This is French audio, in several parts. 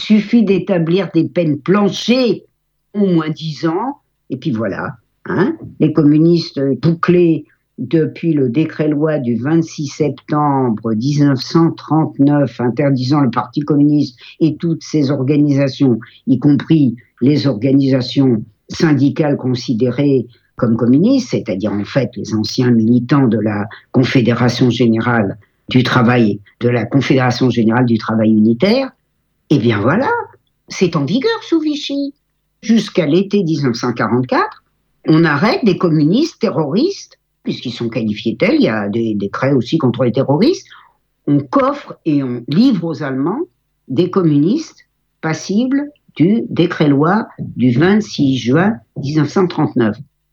suffit d'établir des peines planchées, au moins 10 ans, et puis voilà. Les communistes bouclés depuis le décret-loi du 26 septembre 1939 interdisant le Parti communiste et toutes ses organisations, y compris les organisations syndicales considérées comme communistes, c'est-à-dire en fait les anciens militants de la Confédération générale du travail, de la Confédération générale du travail unitaire, eh bien voilà, c'est en vigueur sous Vichy. Jusqu'à l'été 1944, on arrête des communistes terroristes, puisqu'ils sont qualifiés tels, il y a des décrets aussi contre les terroristes, on coffre et on livre aux Allemands des communistes passibles du décret-loi du 26 juin 1939.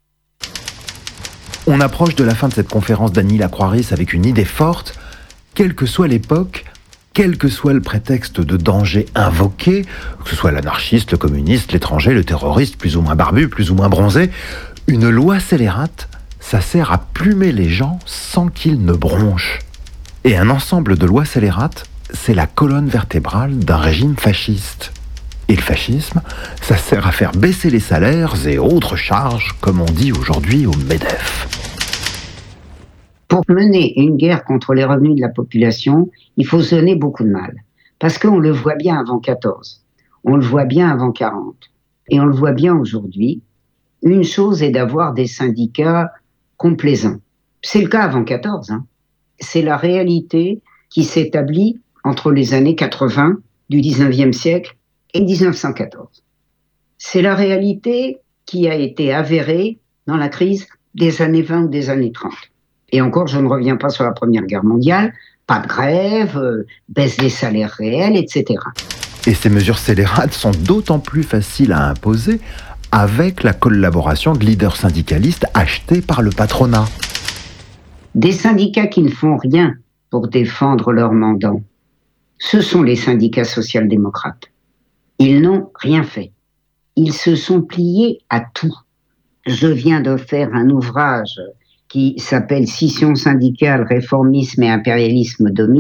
On approche de la fin de cette conférence d'Annie Lacroix-Ris avec une idée forte, quelle que soit l'époque, quel que soit le prétexte de danger invoqué, que ce soit l'anarchiste, le communiste, l'étranger, le terroriste, plus ou moins barbu, plus ou moins bronzé, une loi scélérate, ça sert à plumer les gens sans qu'ils ne bronchent. Et un ensemble de lois scélérates, c'est la colonne vertébrale d'un régime fasciste. Et le fascisme, ça sert à faire baisser les salaires et autres charges, comme on dit aujourd'hui au MEDEF. Pour mener une guerre contre les revenus de la population, il faut se donner beaucoup de mal. Parce qu'on le voit bien avant 14, on le voit bien avant 40, et on le voit bien aujourd'hui. Une chose est d'avoir des syndicats complaisants. C'est le cas avant 14. C'est la réalité qui s'établit entre les années 80 du 19e siècle et 1914. C'est la réalité qui a été avérée dans la crise des années 20 ou des années 30. Et encore, je ne reviens pas sur la Première Guerre mondiale, pas de grève, baisse des salaires réels, etc. Et ces mesures scélérates sont d'autant plus faciles à imposer avec la collaboration de leaders syndicalistes achetés par le patronat. Des syndicats qui ne font rien pour défendre leurs mandants, ce sont les syndicats social-démocrates. Ils n'ont rien fait. Ils se sont pliés à tout. Je viens de faire un ouvrage qui s'appelle « Scission syndicale, réformisme et impérialisme dominant »,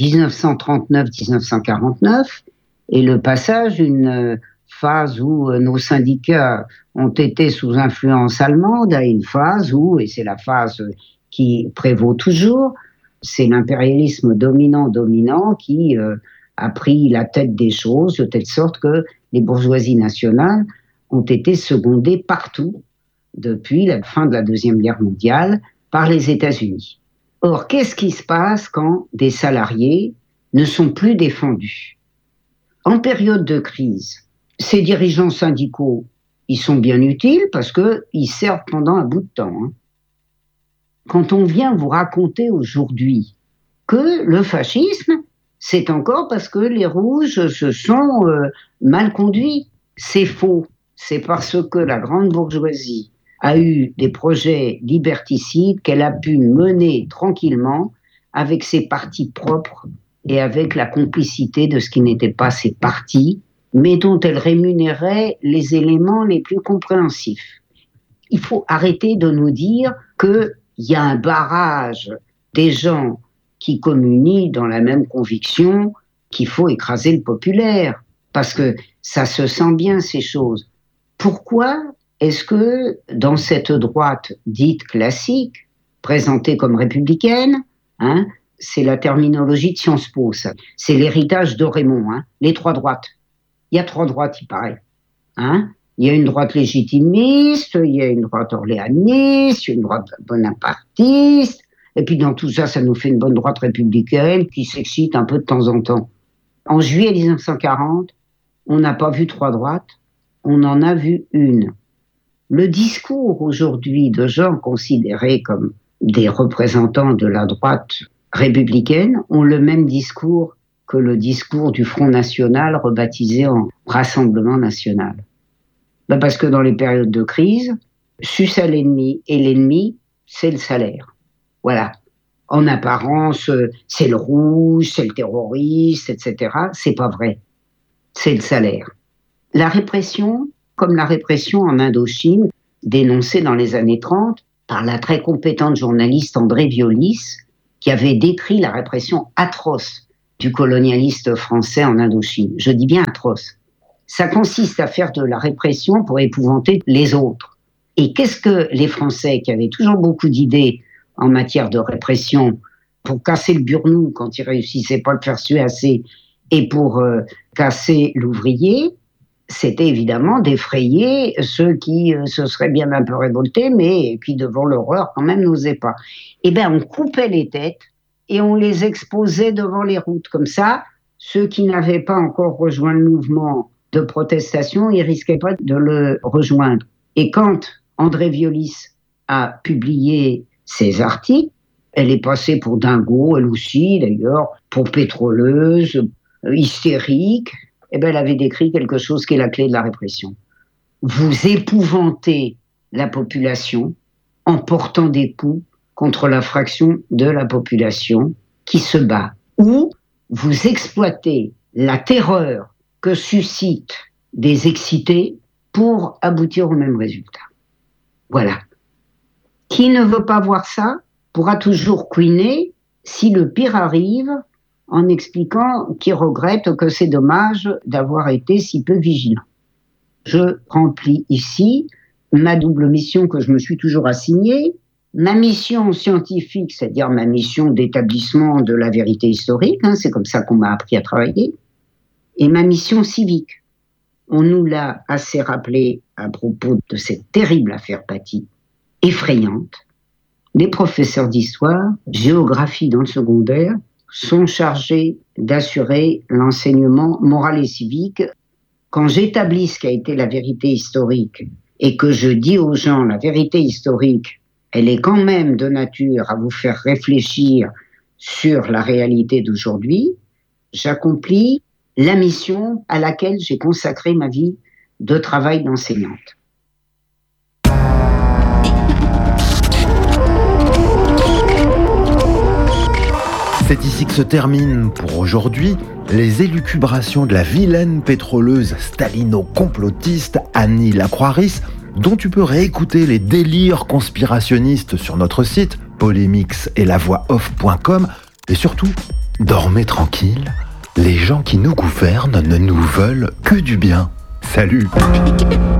1939-1949, et le passage d'une phase où nos syndicats ont été sous influence allemande à une phase où, et c'est la phase qui prévaut toujours, c'est l'impérialisme dominant qui a pris la tête des choses, de telle sorte que les bourgeoisies nationales ont été secondées partout depuis la fin de la Deuxième Guerre mondiale par les États-Unis. Or, qu'est-ce qui se passe quand des salariés ne sont plus défendus ? En période de crise, ces dirigeants syndicaux, ils sont bien utiles parce qu'ils servent pendant un bout de temps. Quand on vient vous raconter aujourd'hui que le fascisme, c'est encore parce que les rouges se sont mal conduits, c'est faux. C'est parce que la grande bourgeoisie a eu des projets liberticides qu'elle a pu mener tranquillement avec ses partis propres et avec la complicité de ce qui n'était pas ses partis, mais dont elle rémunérait les éléments les plus compréhensifs. Il faut arrêter de nous dire qu'il y a un barrage des gens qui communient dans la même conviction qu'il faut écraser le populaire, parce que ça se sent bien ces choses. Pourquoi est-ce que dans cette droite dite classique, présentée comme républicaine, c'est la terminologie de Sciences Po, ça. C'est l'héritage de Raymond, les trois droites. Il y a trois droites, il paraît. Il y a une droite légitimiste, il y a une droite orléaniste, une droite bonapartiste, et puis dans tout ça, ça nous fait une bonne droite républicaine qui s'excite un peu de temps en temps. En juillet 1940, on n'a pas vu trois droites, on en a vu une. Le discours aujourd'hui de gens considérés comme des représentants de la droite républicaine ont le même discours que le discours du Front National rebaptisé en Rassemblement National. Parce que dans les périodes de crise, suce à l'ennemi, et l'ennemi, c'est le salaire. Voilà. En apparence, c'est le rouge, c'est le terroriste, etc. C'est pas vrai. C'est le salaire. La répression, comme la répression en Indochine, dénoncée dans les années 30 par la très compétente journaliste André Violis, qui avait décrit la répression atroce du colonialiste français en Indochine. Je dis bien atroce. Ça consiste à faire de la répression pour épouvanter les autres. Et qu'est-ce que les Français, qui avaient toujours beaucoup d'idées en matière de répression, pour casser le burnou quand ils réussissaient pas à le faire suer assez, et pour casser l'ouvrier, c'était évidemment d'effrayer ceux qui se seraient bien un peu révoltés, mais qui, devant l'horreur, quand même n'osaient pas. Eh bien, on coupait les têtes et on les exposait devant les routes. Comme ça, ceux qui n'avaient pas encore rejoint le mouvement de protestation, ils risquaient pas de le rejoindre. Et quand André Violis a publié ses articles, elle est passée pour dingo, elle aussi d'ailleurs, pour pétroleuse, hystérique. Eh bien, elle avait décrit quelque chose qui est la clé de la répression. Vous épouvantez la population en portant des coups contre la fraction de la population qui se bat. Ou vous exploitez la terreur que suscitent des excités pour aboutir au même résultat. Voilà. Qui ne veut pas voir ça pourra toujours couiner si le pire arrive, en expliquant qu'il regrette que c'est dommage d'avoir été si peu vigilant. Je remplis ici ma double mission que je me suis toujours assignée, ma mission scientifique, c'est-à-dire ma mission d'établissement de la vérité historique, c'est comme ça qu'on m'a appris à travailler, et ma mission civique. On nous l'a assez rappelé à propos de cette terrible affaire Paty, effrayante. Les professeurs d'histoire, géographie dans le secondaire, sont chargés d'assurer l'enseignement moral et civique. Quand j'établis ce qu'a été la vérité historique et que je dis aux gens la vérité historique, elle est quand même de nature à vous faire réfléchir sur la réalité d'aujourd'hui, j'accomplis la mission à laquelle j'ai consacré ma vie de travail d'enseignante. C'est ici que se terminent pour aujourd'hui les élucubrations de la vilaine pétroleuse stalino-complotiste Annie Lacroix-Ris, dont tu peux réécouter les délires conspirationnistes sur notre site polémix-et-la-voix-off.com. Et surtout, dormez tranquille, les gens qui nous gouvernent ne nous veulent que du bien. Salut!